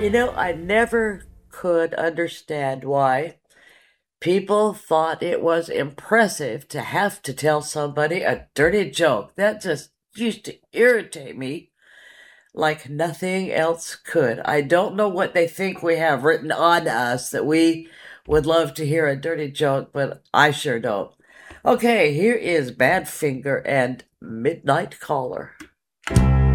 I never could understand why people thought it was impressive to have to tell somebody a dirty joke. That just used to irritate me like nothing else could. I don't know what they think we have written on us that we would love to hear a dirty joke, but I sure don't. Okay, here is Badfinger and Midnight Caller.